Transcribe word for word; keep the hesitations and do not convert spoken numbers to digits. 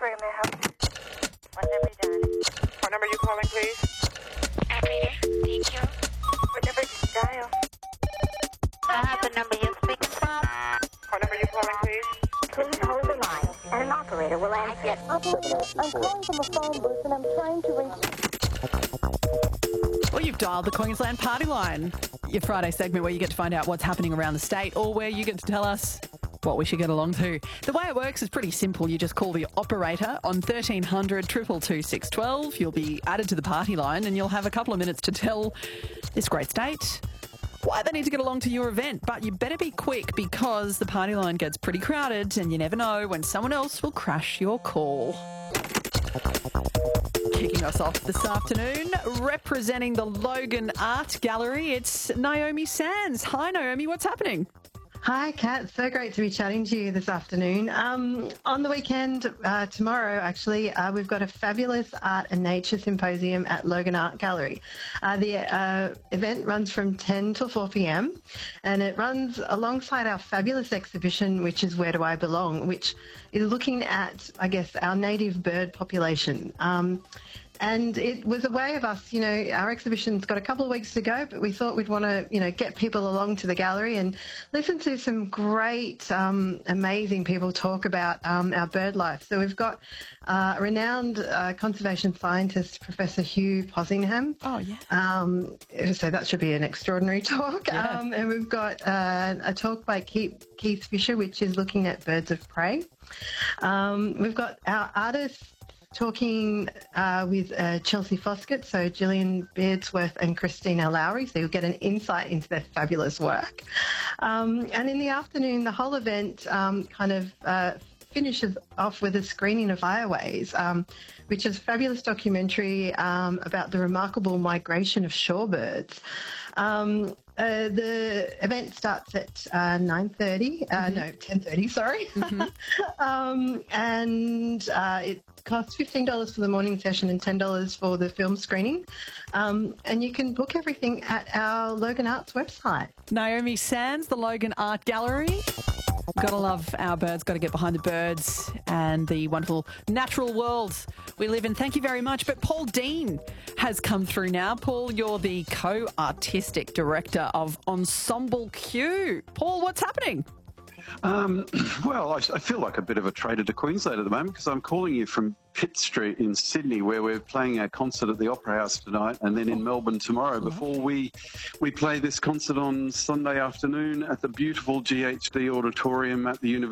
Library, may I help you? Whenever you're done. What number are you calling, please? Operator, thank you. What number did you dial? I have the number you're speaking from. What number are you calling, please? Please hold the line, and an operator will answer it. Operator, I'm calling from a phone booth and I'm trying to reach... Well, you've dialed the Queensland Party Line, your Friday segment where you get to find out what's happening around the state or where you get to tell us what we should get along to. The way it works is pretty simple. You just call the operator on thirteen hundred, two two two, six one two. You'll be added to the party line and you'll have a couple of minutes to tell this great state why they need to get along to your event. But you better be quick because the party line gets pretty crowded and you never know when someone else will crash your call. Kicking us off this afternoon, representing the Logan Art Gallery, it's Naomi Sands. Hi, Naomi. What's happening? Hi, Kat. So great to be chatting to you this afternoon. Um, on the weekend, uh, tomorrow, actually, uh, we've got a fabulous art and nature symposium at Logan Art Gallery. Uh, the uh, event runs from ten till four p.m. and it runs alongside our fabulous exhibition, which is Where Do I Belong, which is looking at, I guess, our native bird population. Um, And it was a way of us, you know, our exhibition's got a couple of weeks to go, but we thought we'd want to, you know, get people along to the gallery and listen to some great, um, amazing people talk about um, our bird life. So we've got uh, a renowned uh, conservation scientist, Professor Hugh Possingham. Oh, yeah. Um, so that should be an extraordinary talk. Yeah. Um, and we've got uh, a talk by Keith, Keith Fisher, which is looking at birds of prey. Um, we've got our artists talking uh, with uh, Chelsea Foskett, so Gillian Beardsworth and Christina Lowry, so you'll get an insight into their fabulous work. Um, and in the afternoon, the whole event um, kind of uh, finishes off with a screening of Fireways, um, which is a fabulous documentary um, about the remarkable migration of shorebirds. Um, uh, the event starts at uh, nine thirty, uh, mm-hmm. no, ten thirty, sorry. Mm-hmm. um, and uh, it costs fifteen dollars for the morning session and ten dollars for the film screening. Um, and you can book everything at our Logan Arts website. Naomi Sands, the Logan Art Gallery. Gotta love our birds, gotta get behind the birds and the wonderful natural world we live in. Thank you very much. But Paul Dean has come through now. Paul, you're the co-artistic director of Ensemble Q. Paul, what's happening? Um, well, I, I feel like a bit of a traitor to Queensland at the moment because I'm calling you from Pitt Street in Sydney, where we're playing our concert at the Opera House tonight, and then in Melbourne tomorrow before we we play this concert on Sunday afternoon at the beautiful G H D Auditorium at the University